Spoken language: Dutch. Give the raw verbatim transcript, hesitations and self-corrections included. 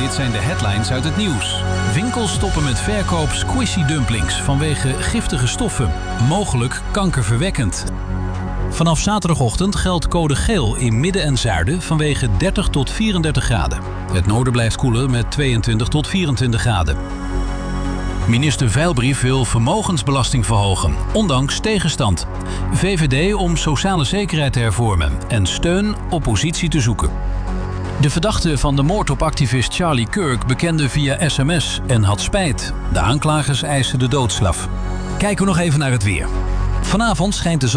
Dit zijn de headlines uit het nieuws. Winkels stoppen met verkoop squishy dumplings vanwege giftige stoffen. Mogelijk kankerverwekkend. Vanaf zaterdagochtend geldt code geel in midden en zuiden vanwege dertig tot vierendertig graden. Het noorden blijft koeler met tweeëntwintig tot vierentwintig graden. Minister Veilbrief wil vermogensbelasting verhogen, ondanks tegenstand. V V D om sociale zekerheid te hervormen en steun oppositie te zoeken. De verdachte van de moord op activist Charlie Kirk bekende via sms en had spijt. De aanklagers eisen de doodstraf. Kijken we nog even naar het weer. Vanavond schijnt de zon.